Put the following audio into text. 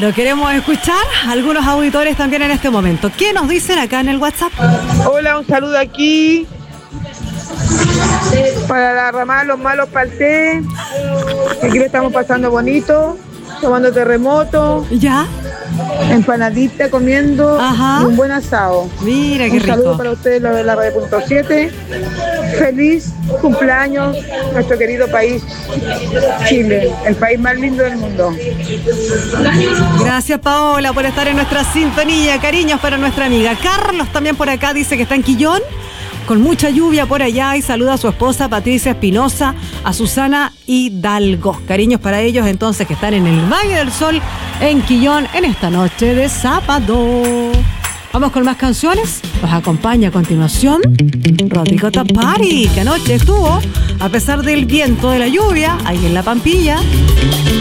Claro, queremos escuchar a algunos auditores también en este momento. ¿Qué nos dicen acá en el WhatsApp? Hola, un saludo aquí para la ramada Los Malos Palté. Aquí lo estamos pasando bonito, tomando terremoto. ¿Ya? Empanadita, comiendo. Ajá. Y un buen asado. Mira, qué rico. Un saludo para ustedes, los de la Radio Punto 7. Feliz cumpleaños, nuestro querido país, Chile, el país más lindo del mundo. Gracias, Paola, por estar en nuestra sintonía. Cariños para nuestra amiga. Carlos también por acá dice que está en Quillón, con mucha lluvia por allá, y saluda a su esposa Patricia Espinosa, a Susana Hidalgo. Cariños para ellos entonces, que están en el Valle del Sol, en Quillón, en esta noche de sábado. Vamos con más canciones. Nos acompaña a continuación Rodrigo Tapari, que anoche estuvo, a pesar del viento de la lluvia, ahí en La Pampilla.